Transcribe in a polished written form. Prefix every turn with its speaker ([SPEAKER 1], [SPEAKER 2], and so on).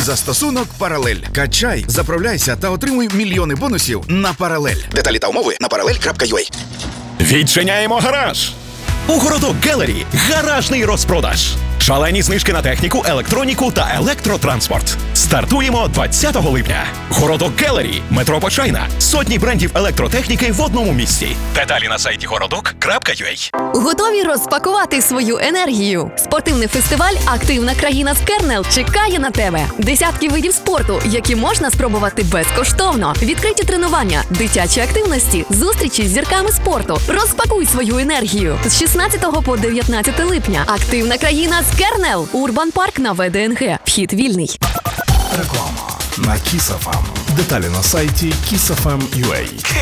[SPEAKER 1] Застосунок «Паралель». Качай, заправляйся та отримуй мільйони бонусів на «Паралель». Деталі та умови на parallel.ua.
[SPEAKER 2] Відчиняємо гараж! У Городок Галері гаражний розпродаж. Шалені знижки на техніку, електроніку та електротранспорт. Стартуємо 20 липня. Городок Галері, метро Почайна. Сотні брендів електротехніки в одному місці. Деталі на сайті городок.ua.
[SPEAKER 3] Готові розпакувати свою енергію? Спортивний фестиваль «Активна країна з Кернел» чекає на тебе. Десятки видів спорту, які можна спробувати безкоштовно. Відкриті тренування, дитячі активності, зустрічі з зірками спорту. Розпакуй свою енергію. З 16 по 19 липня. «Активна країна з Кернел». Урбан Парк на ВДНГ. Вхід вільний.
[SPEAKER 4] Реклама на Kiss FM. Деталі на сайті kissfm.ua.